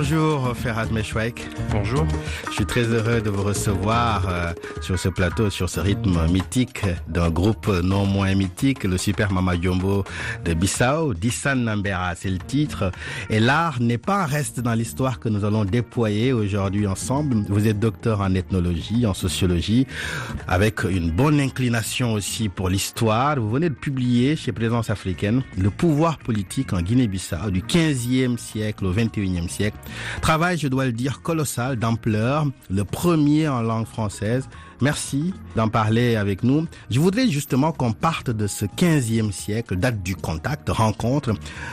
Bonjour Ferhat Meshouek. Bonjour. Je suis très heureux de vous recevoir sur ce plateau, sur ce rythme mythique d'un groupe non moins mythique, le Super Mama Jumbo de Bissau, Dissan Nambera, c'est le titre. Et l'art n'est pas un reste dans l'histoire que nous allons déployer aujourd'hui ensemble. Vous êtes docteur en ethnologie, en sociologie, avec une bonne inclination aussi pour l'histoire. Vous venez de publier chez Présence africaine le pouvoir politique en Guinée-Bissau du 15e siècle au 21e siècle. Travail, je dois le dire, colossal, d'ampleur, le premier en langue française. Merci d'en parler avec nous. Je voudrais justement qu'on parte de ce 15e siècle, date du contact, rencontre,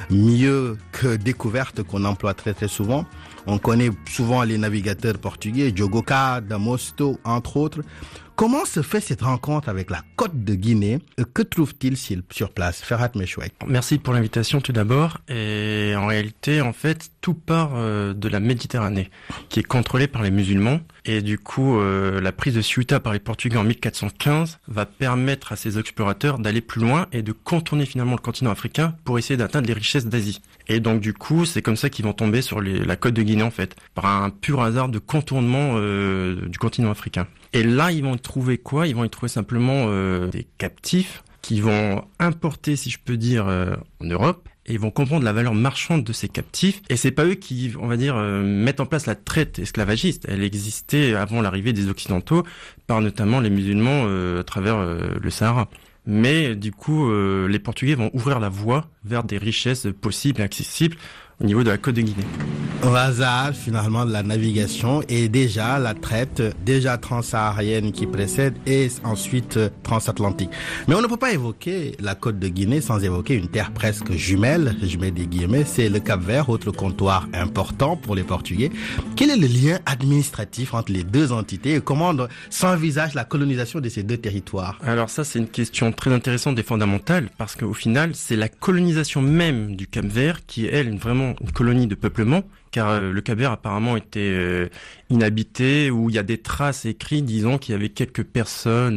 mieux que découverte qu'on emploie très très souvent. On connaît souvent les navigateurs portugais, Diogo da Mosto, entre autres. Comment se fait cette rencontre avec la côte de Guinée? Que trouve-t-il sur place? Ferhat Meshouek. Merci pour l'invitation tout d'abord. Et en réalité, en fait, tout part de la Méditerranée, qui est contrôlée par les musulmans. Et du coup, la prise de Ceuta par les Portugais en 1415 va permettre à ces explorateurs d'aller plus loin et de contourner finalement le continent africain pour essayer d'atteindre les richesses d'Asie. Et donc du coup, c'est comme ça qu'ils vont tomber sur la côte de Guinée en fait, par un pur hasard de contournement du continent africain. Et là, ils vont trouver quoi? Ils vont y trouver simplement des captifs qui vont importer, si je peux dire, en Europe. Et ils vont comprendre la valeur marchande de ces captifs. Et c'est pas eux qui, on va dire, mettent en place la traite esclavagiste. Elle existait avant l'arrivée des Occidentaux, par notamment les musulmans à travers le Sahara. Mais du coup, les Portugais vont ouvrir la voie vers des richesses possibles et accessibles au niveau de la côte de Guinée. Au hasard, finalement, de la navigation et déjà la traite, déjà transsaharienne qui précède et ensuite transatlantique. Mais on ne peut pas évoquer la côte de Guinée sans évoquer une terre presque jumelle, je mets des guillemets, c'est le Cap-Vert, autre comptoir important pour les Portugais. Quel est le lien administratif entre les deux entités et comment s'envisage la colonisation de ces deux territoires? Alors ça, c'est une question très intéressante et fondamentale parce qu'au final, c'est la colonisation même du Cap-Vert qui est, elle, vraiment une colonie de peuplement, car le Cap-Vert apparemment était inhabité, où il y a des traces écrites disant qu'il y avait quelques personnes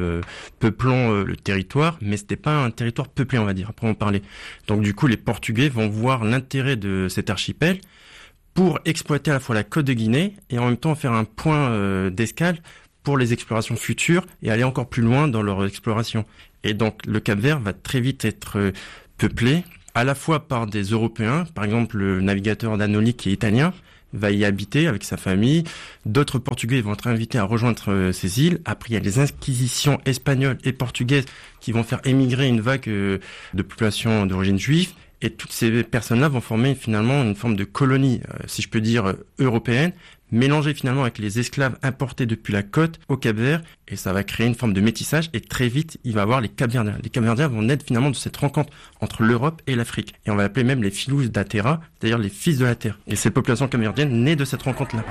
peuplant le territoire, mais c'était pas un territoire peuplé, on va dire, après en parler. Donc du coup, les Portugais vont voir l'intérêt de cet archipel pour exploiter à la fois la côte de Guinée et en même temps faire un point d'escale pour les explorations futures et aller encore plus loin dans leur exploration. Et donc le Cap-Vert va très vite être peuplé, à la fois par des Européens, par exemple le navigateur d'Anoli qui est italien, va y habiter avec sa famille. D'autres Portugais vont être invités à rejoindre ces îles. Après, il y a les inquisitions espagnoles et portugaises qui vont faire émigrer une vague de population d'origine juive. Et toutes ces personnes-là vont former finalement une forme de colonie, si je peux dire, européenne, mélangée finalement avec les esclaves importés depuis la côte au Cap-Vert, et ça va créer une forme de métissage, et très vite, il va y avoir les Cap-Verdiens. Les Cap-Verdiens vont naître finalement de cette rencontre entre l'Europe et l'Afrique. Et on va l'appeler même les Filous da Terra, c'est-à-dire les fils de la terre. Et cette population cap-verdienne naît de cette rencontre-là.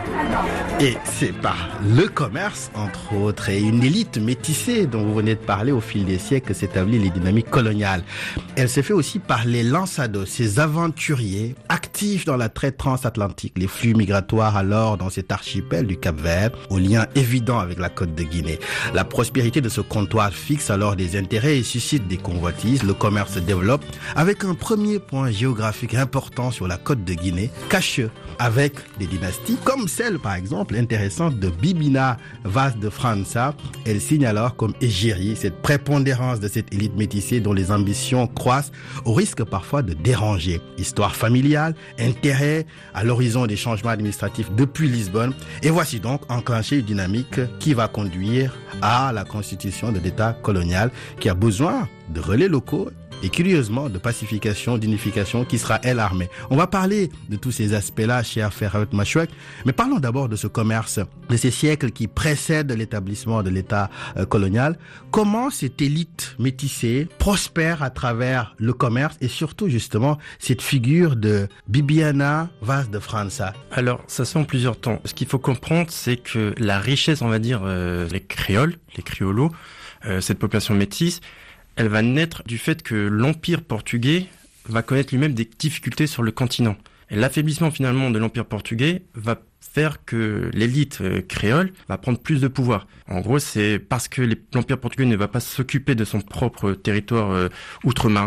Et c'est par le commerce, entre autres, et une élite métissée dont vous venez de parler au fil des siècles que s'établissent les dynamiques coloniales. Elle se fait aussi par les lançados, ces aventuriers actifs dans la traite transatlantique, les flux migratoires alors dans cet archipel du Cap-Vert, au lien évident avec la côte de Guinée. La prospérité de ce comptoir fixe alors des intérêts et suscite des convoitises. Le commerce se développe avec un premier point géographique important sur la côte de Guinée, Cacheux, avec des dynasties comme celle par exemple intéressante de Bibina Vaz de França. Elle signe alors comme égérie cette prépondérance de cette élite métissée dont les ambitions croissent au risque parfois de déranger. Histoire familiale, intérêt à l'horizon des changements administratifs depuis Lisbonne. Et voici donc enclenché une dynamique qui va conduire à la constitution de l'État colonial qui a besoin de relais locaux et curieusement de pacification, d'unification qui sera elle armée. On va parler de tous ces aspects-là, cher Ferhat Meshouek, mais parlons d'abord de ce commerce, de ces siècles qui précèdent l'établissement de l'État colonial. Comment cette élite métissée prospère à travers le commerce et surtout justement cette figure de Bibiana Vaz de França? Alors, ça se fait en plusieurs temps. Ce qu'il faut comprendre, c'est que la richesse, on va dire, les créoles, les criolos, cette population métisse, elle va naître du fait que l'Empire portugais va connaître lui-même des difficultés sur le continent. Et l'affaiblissement finalement de l'Empire portugais va faire que l'élite créole va prendre plus de pouvoir. En gros, c'est parce que l'Empire portugais ne va pas s'occuper de son propre territoire outre-marin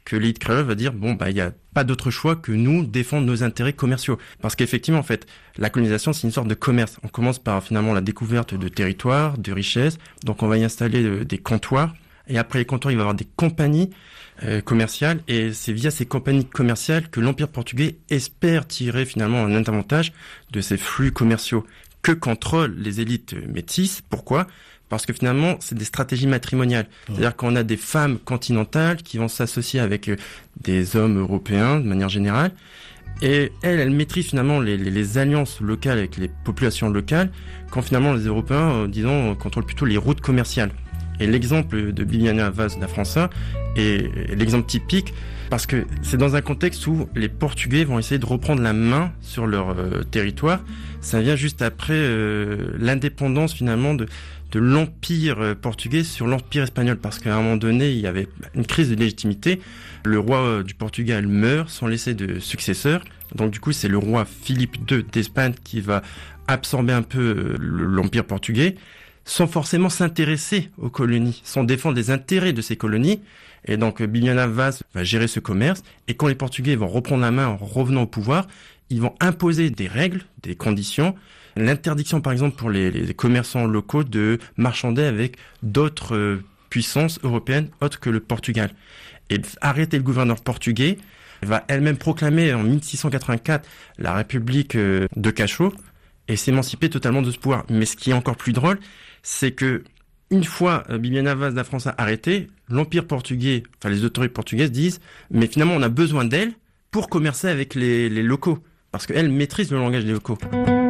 que l'élite créole va dire il y a pas d'autre choix que nous défendre nos intérêts commerciaux. Parce qu'effectivement, en fait, la colonisation, c'est une sorte de commerce. On commence par finalement la découverte de territoires, de richesses. Donc, on va y installer des comptoirs. Et après les comptoirs, il va y avoir des compagnies commerciales. Et c'est via ces compagnies commerciales que l'Empire portugais espère tirer finalement un avantage de ces flux commerciaux que contrôlent les élites métisses. Pourquoi ? Parce que finalement, c'est des stratégies matrimoniales. C'est-à-dire qu'on a des femmes continentales qui vont s'associer avec des hommes européens de manière générale. Et elles maîtrisent finalement les alliances locales avec les populations locales, quand finalement les Européens, contrôlent plutôt les routes commerciales. Et l'exemple de Bibiana Vaz da França est l'exemple typique, parce que c'est dans un contexte où les Portugais vont essayer de reprendre la main sur leur territoire. Ça vient juste après l'indépendance finalement de l'Empire portugais sur l'Empire espagnol, parce qu'à un moment donné, il y avait une crise de légitimité. Le roi du Portugal meurt sans laisser de successeur. Donc du coup, c'est le roi Philippe II d'Espagne qui va absorber un peu l'Empire portugais, sans forcément s'intéresser aux colonies, sans défendre les intérêts de ces colonies. Et donc Bibiana Vaz va gérer ce commerce. Et quand les Portugais vont reprendre la main en revenant au pouvoir, ils vont imposer des règles, des conditions. L'interdiction, par exemple, pour les commerçants locaux de marchander avec d'autres puissances européennes autres que le Portugal. Et arrêter le gouverneur portugais, va elle-même proclamer en 1684 la République de Cachot et s'émanciper totalement de ce pouvoir. Mais ce qui est encore plus drôle, c'est que une fois Bibiana Vaz da França arrêtée, l'Empire portugais, les autorités portugaises disent « mais finalement on a besoin d'elle pour commercer avec les locaux ». Parce qu'elle maîtrise le langage des locaux.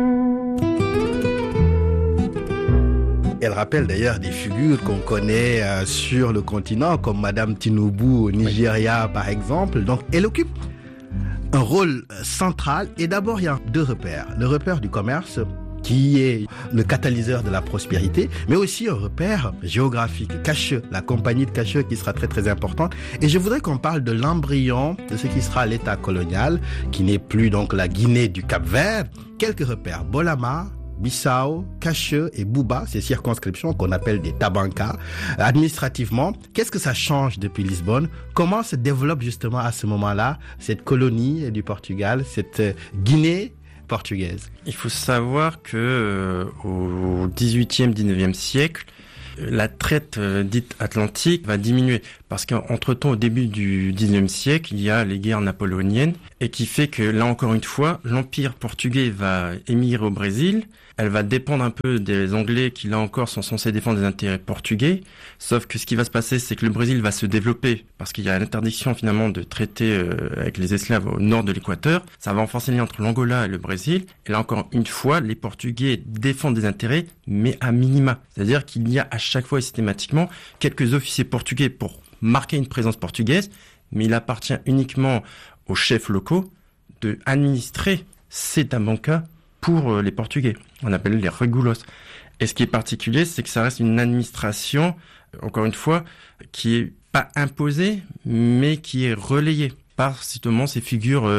Elle rappelle d'ailleurs des figures qu'on connaît sur le continent, comme Madame Tinubu au Nigeria par exemple. Donc elle occupe un rôle central. Et d'abord, il y a deux repères. Le repère du commerce, qui est le catalyseur de la prospérité, mais aussi un repère géographique, Cacheux, la compagnie de Cacheux qui sera très très importante. Et je voudrais qu'on parle de l'embryon de ce qui sera l'État colonial, qui n'est plus donc la Guinée du Cap-Vert. Quelques repères: Bolama, Bissau, Cacheux et Bouba, ces circonscriptions qu'on appelle des tabankas. Administrativement, qu'est-ce que ça change depuis Lisbonne? Comment se développe justement à ce moment-là cette colonie du Portugal, cette Guinée portugaise? Il faut savoir que au 18e, 19e siècle, la traite dite atlantique va diminuer parce qu'entre-temps, au début du 19e siècle, il y a les guerres napoléoniennes et qui fait que là encore une fois, l'Empire portugais va émigrer au Brésil. Elle va dépendre un peu des Anglais qui là encore sont censés défendre les intérêts portugais. Sauf que ce qui va se passer, c'est que le Brésil va se développer parce qu'il y a l'interdiction finalement de traiter avec les esclaves au nord de l'équateur. Ça va renforcer le lien entre l'Angola et le Brésil. Et là encore une fois, les Portugais défendent des intérêts, mais à minima. C'est-à-dire qu'il y a à chaque fois et systématiquement quelques officiers portugais pour marquer une présence portugaise, mais il appartient uniquement aux chefs locaux de administrer ces tabankas pour les Portugais. On appelle les regulos. Et ce qui est particulier, c'est que ça reste une administration, encore une fois, qui est pas imposée, mais qui est relayée par justement ces figures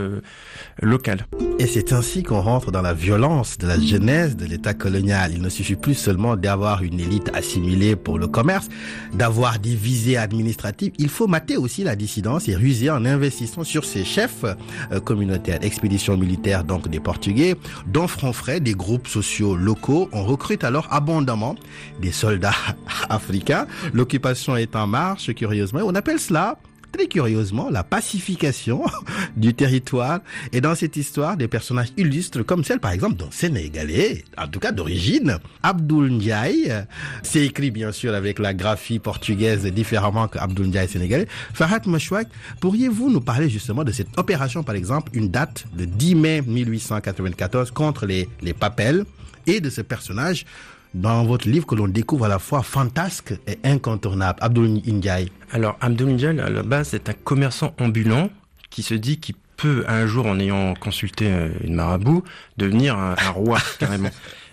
locales. Et c'est ainsi qu'on rentre dans la violence de la genèse de l'État colonial. Il ne suffit plus seulement d'avoir une élite assimilée pour le commerce, d'avoir des visées administratives. Il faut mater aussi la dissidence et ruser en investissant sur ces chefs communautaires. Expéditions militaires donc des Portugais, dont front frais des groupes sociaux locaux. On recrute alors abondamment des soldats africains. L'occupation est en marche, curieusement. On appelle cela, très curieusement, la pacification du territoire. Et dans cette histoire, des personnages illustres comme celle, par exemple, d'un Sénégalais, en tout cas d'origine, Abdoul Ndiaye. C'est écrit, bien sûr, avec la graphie portugaise différemment que Abdoul Ndiaye sénégalais. Farhat Mouchouak, pourriez-vous nous parler justement de cette opération, par exemple, une date de 10 mai 1894 contre les Papels, et de ce personnage dans votre livre que l'on découvre à la fois fantasque et incontournable, Abdoul Ndiaye? Alors, Abdoul Ndiaye, à la base, c'est un commerçant ambulant qui se dit qu'il peut, un jour, en ayant consulté une marabout, devenir un roi, carrément.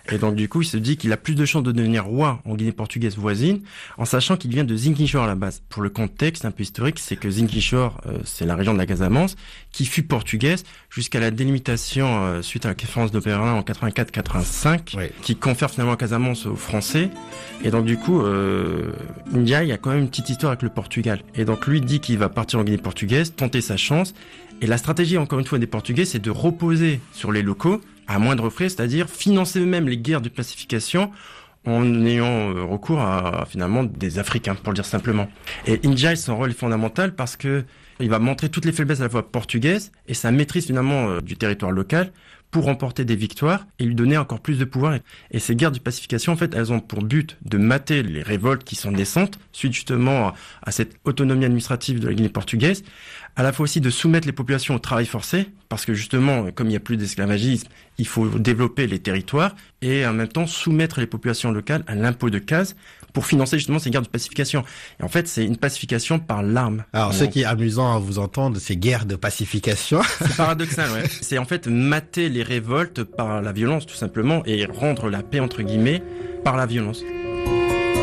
Et donc du coup, il se dit qu'il a plus de chances de devenir roi en Guinée portugaise voisine, en sachant qu'il vient de Ziguinchor à la base. Pour le contexte un peu historique, c'est que Ziguinchor, c'est la région de la Casamance, qui fut portugaise jusqu'à la délimitation suite à la conférence de Berlin en 84-85, oui, qui confère finalement la Casamance aux Français. Et donc du coup, Ndiaye, il y a quand même une petite histoire avec le Portugal. Et donc lui dit qu'il va partir en Guinée portugaise, tenter sa chance. Et la stratégie, encore une fois, des Portugais, c'est de reposer sur les locaux à moindre frais, c'est-à-dire financer eux-mêmes les guerres de pacification en ayant recours à finalement des Africains, pour le dire simplement. Et Ndiaye, son rôle est fondamental parce que il va montrer toutes les faiblesses à la fois portugaises et sa maîtrise finalement du territoire local pour remporter des victoires et lui donner encore plus de pouvoir. Et ces guerres de pacification, en fait, elles ont pour but de mater les révoltes qui sont naissantes, suite justement à cette autonomie administrative de la Guinée portugaise, à la fois aussi de soumettre les populations au travail forcé, parce que justement, comme il n'y a plus d'esclavagisme, il faut développer les territoires et en même temps soumettre les populations locales à l'impôt de case pour financer justement ces guerres de pacification. Et en fait, c'est une pacification par l'arme. Alors, ce qui est amusant à vous entendre, ces guerres de pacification. C'est paradoxal, ouais. C'est en fait mater les révoltes par la violence, tout simplement, et rendre la paix, entre guillemets, par la violence.